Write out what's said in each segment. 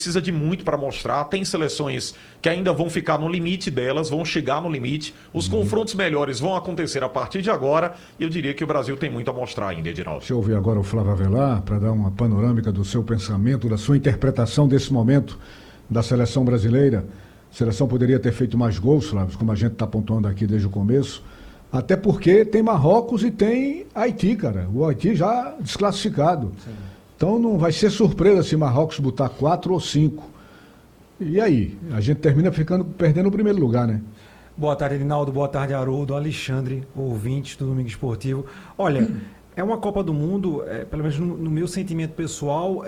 precisa de muito para mostrar. Tem seleções que ainda vão ficar no limite delas, vão chegar no limite. Os confrontos melhores vão acontecer a partir de agora. E eu diria que o Brasil tem muito a mostrar ainda, Edinaldo. Deixa eu ouvir agora o Flávio Avelar para dar uma panorâmica do seu pensamento, da sua interpretação desse momento da seleção brasileira. A seleção poderia ter feito mais gols, Flávio, como a gente está apontando aqui desde o começo. Até porque tem Marrocos e tem Haiti, cara. O Haiti já desclassificado. Sim. Então não vai ser surpresa se Marrocos botar 4 ou 5. E aí? A gente termina perdendo o primeiro lugar, né? Boa tarde, Edinaldo. Boa tarde, Haroldo, Alexandre, ouvintes do Domingo Esportivo. Olha, é uma Copa do Mundo, pelo menos no meu sentimento pessoal,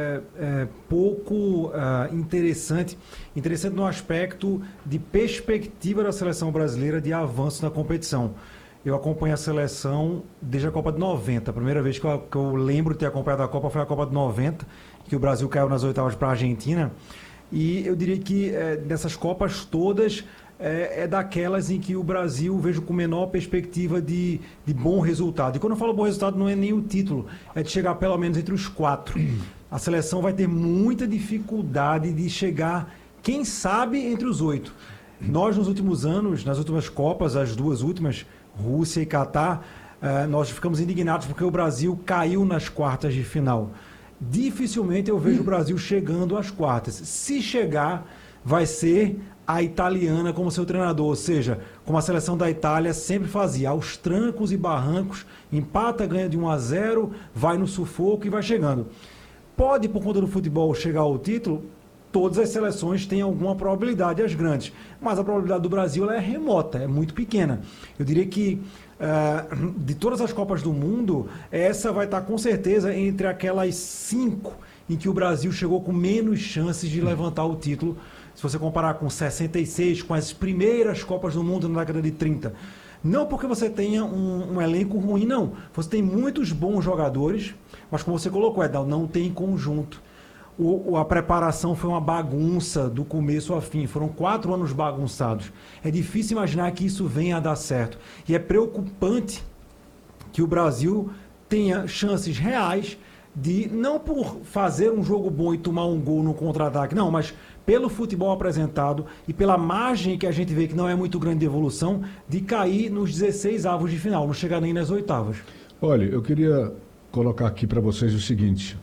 pouco interessante. Interessante no aspecto de perspectiva da seleção brasileira de avanço na competição. Eu acompanho a seleção desde a Copa de 90. A primeira vez que eu lembro de ter acompanhado a Copa foi a Copa de 90, que o Brasil caiu nas oitavas para a Argentina. E eu diria que dessas Copas todas, é daquelas em que o Brasil vejo com menor perspectiva de bom resultado. E quando eu falo bom resultado, não é nem o título, é de chegar pelo menos entre os 4. A seleção vai ter muita dificuldade de chegar, quem sabe, entre os 8. Nós, nos últimos anos, nas últimas Copas, as duas últimas, Rússia e Catar, nós ficamos indignados porque o Brasil caiu nas quartas de final. Dificilmente eu vejo o Brasil chegando às quartas. Se chegar, vai ser a italiana como seu treinador, ou seja, como a seleção da Itália sempre fazia, aos trancos e barrancos, empata, ganha de 1-0, vai no sufoco e vai chegando. Pode, por conta do futebol, chegar ao título? Todas as seleções têm alguma probabilidade, as grandes, mas a probabilidade do Brasil ela é remota, é muito pequena. Eu diria que de todas as Copas do Mundo, essa vai estar com certeza entre aquelas 5 em que o Brasil chegou com menos chances de levantar o título, se você comparar com 66, com as primeiras Copas do Mundo na década de 30. Não porque você tenha um elenco ruim, não. Você tem muitos bons jogadores, mas como você colocou, Edal, não tem conjunto. A preparação foi uma bagunça do começo ao fim. Foram 4 anos bagunçados. É difícil imaginar que isso venha a dar certo. E é preocupante que o Brasil tenha chances reais de, não por fazer um jogo bom e tomar um gol no contra-ataque, não, mas pelo futebol apresentado e pela margem que a gente vê que não é muito grande de evolução, de cair nos 16 avos de final, não chegar nem nas oitavas. Olha, eu queria colocar aqui para vocês o seguinte.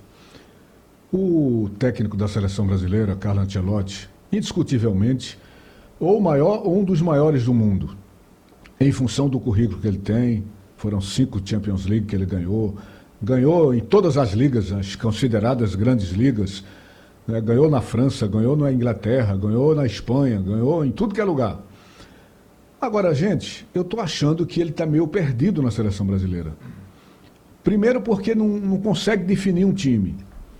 O técnico da seleção brasileira, Carlo Ancelotti, indiscutivelmente, um dos maiores do mundo, em função do currículo que ele tem. Foram 5 Champions League que ele ganhou em todas as ligas, as consideradas grandes ligas, né? Ganhou na França, ganhou na Inglaterra, ganhou na Espanha, ganhou em tudo que é lugar. Agora, gente, eu estou achando que ele está meio perdido na seleção brasileira. Primeiro porque não consegue definir um time.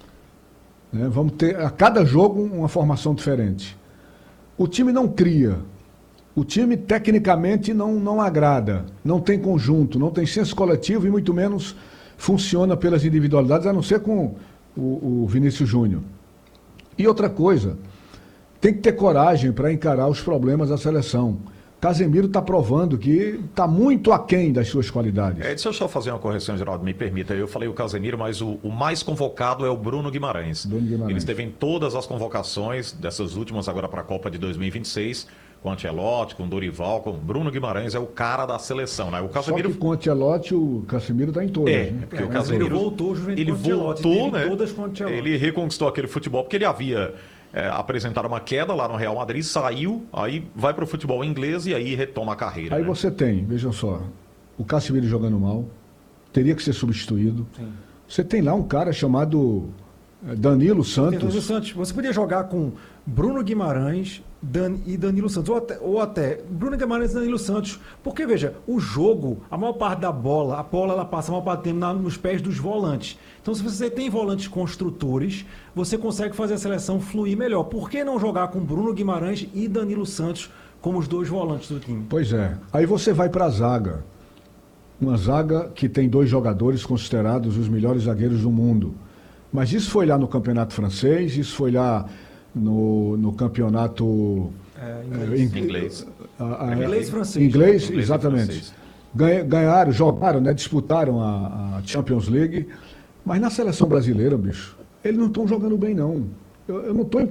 Vamos ter a cada jogo uma formação diferente. O time não cria. O time tecnicamente não agrada. Não tem conjunto, não tem senso coletivo e muito menos funciona pelas individualidades, a não ser com o Vinícius Júnior. E outra coisa, tem que ter coragem para encarar os problemas da seleção. Casemiro está provando que está muito aquém das suas qualidades. Deixa eu só fazer uma correção, Geraldo, me permita. Eu falei o Casemiro, mas o mais convocado é o Bruno Guimarães. Ele esteve em todas as convocações, dessas últimas agora para a Copa de 2026, com o Ancelotti, com o Dorival, com o Bruno Guimarães, é o cara da seleção, né? O Casemiro... Só que com o Ancelotti, o Casemiro está em todas. Né? Porque o Casemiro voltou, ele voltou, né? Todas com o Ancelotti. Ele reconquistou aquele futebol, porque ele havia... apresentaram uma queda lá no Real Madrid, saiu, aí vai para o futebol inglês e aí retoma a carreira. Aí né? Você tem, vejam só, o Casemiro jogando mal, teria que ser substituído. Sim. Você tem lá um cara chamado Danilo Santos. Você podia jogar com Bruno Guimarães e Danilo Santos, ou até Bruno Guimarães e Danilo Santos, porque veja, o jogo, a maior parte da bola, ela passa a maior parte do tempo nos pés dos volantes. Então, se você tem volantes construtores, você consegue fazer a seleção fluir melhor. Por que não jogar com Bruno Guimarães e Danilo Santos como os 2 volantes do time? Pois é. Aí você vai para a zaga. Uma zaga que tem 2 jogadores considerados os melhores zagueiros do mundo. Mas isso foi lá no campeonato francês, isso foi lá no campeonato inglês. Inglês-francês. Inglês, exatamente. Ganharam, jogaram, né, disputaram a Champions League. Mas na seleção brasileira, bicho, eles não estão jogando bem, não. eu não estou